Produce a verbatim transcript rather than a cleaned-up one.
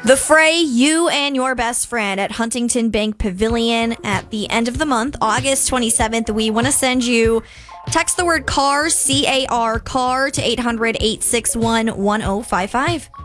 The Fray, you and your best friend at Huntington Bank Pavilion at the end of the month, August twenty-seventh. We want to send you, text the word CAR, C A R, CAR to eight hundred, eight six one, one oh five five.